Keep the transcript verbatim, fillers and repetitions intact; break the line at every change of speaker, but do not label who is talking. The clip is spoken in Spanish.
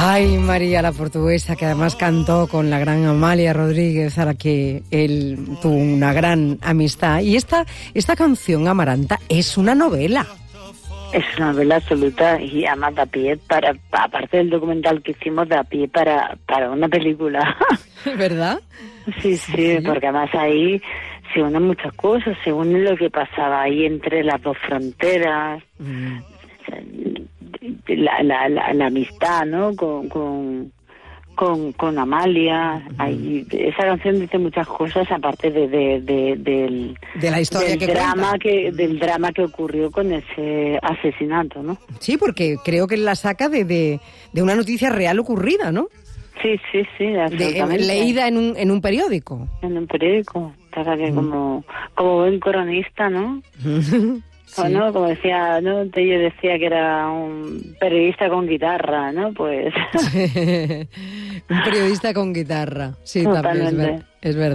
Ay, María la Portuguesa, que además cantó con la gran Amalia Rodríguez, a la que él tuvo una gran amistad. Y esta, esta canción, Amaranta, es una novela.
Es una novela absoluta y además da pie para, aparte del documental que hicimos, da pie para, para una película.
¿Verdad?
Sí, sí, sí, porque además ahí se unen muchas cosas, se une lo que pasaba ahí entre las dos fronteras, mm. la, la, la, la amistad, ¿no? Con, con, con, con Amalia. Mm. Ahí, esa canción dice muchas cosas aparte de, de, de del,
de la historia
del
que
drama
cuenta.
que del drama que ocurrió con ese asesinato, ¿no?
Sí, porque creo que la saca de, de, de una noticia real ocurrida, ¿no?
Sí, sí, sí, absolutamente.
De, leída en un, en un periódico.
En un periódico, para que mm. como, como buen cronista, ¿no? Sí. O no, como decía, ¿no? Yo decía que era un periodista con guitarra, ¿no? Pues...
Un periodista con guitarra, sí, también es, ver, es verdad.